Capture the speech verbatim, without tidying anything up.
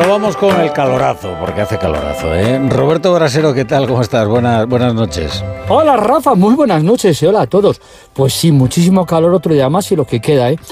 Bueno, vamos con el calorazo, porque hace calorazo, ¿eh? Roberto Brasero, ¿qué tal? ¿Cómo estás? Buenas, buenas noches. Hola, Rafa, muy buenas noches y hola a todos. Pues sí, muchísimo calor otro día más y lo que queda, ¿eh?